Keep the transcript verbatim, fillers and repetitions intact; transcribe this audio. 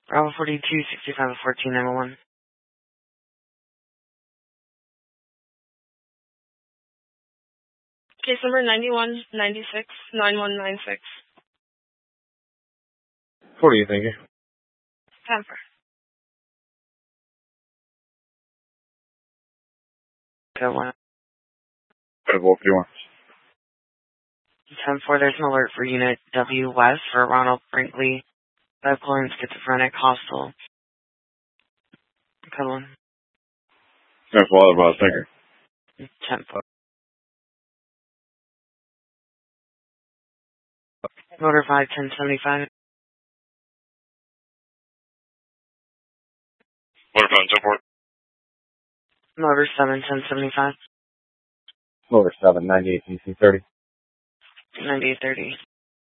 Bravo forty-two, sixty-five, fourteen, nine one one. Case number ninety-one ninety-six nine one nine six. What do you think? Temper. Good one. What do you want? ten four, there's an alert for Unit W West for Ronald Brinkley, bipolar and schizophrenic, hostile. Good one. That's what about thinker. ten four. Motor five ten seventy-five. Motor five ten four. Motor seven ten seventy-five. Motor seven ninety-eight D C thirty. ninety-eight thirty.